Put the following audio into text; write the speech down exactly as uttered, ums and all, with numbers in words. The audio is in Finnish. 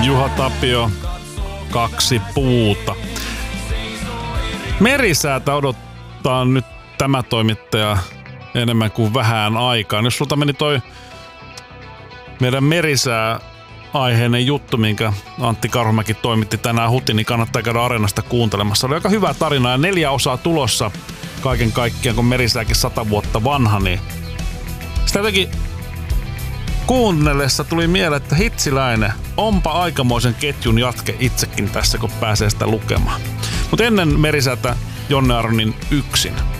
Juha Tapio, kaksi puuta. Merisäätä odottaa nyt tämä toimittaja enemmän kuin vähän aikaan. Jos sulta meni toi meidän merisää aiheinen juttu, minkä Antti Karhumäki toimitti tänään hutiin, niin kannattaa käydä Areenasta kuuntelemassa. Oli aika hyvä tarina ja neljä osaa tulossa kaiken kaikkiaan, kun merisääkin sata vuotta vanha, niin sitä jotenkin kuunnellessa tuli mieleen, että hitsiläinen, onpa aikamoisen ketjun jatke itsekin tässä, kun pääsee sitä lukemaan. Mutta ennen merisäätä Jonne Aronin Yksin.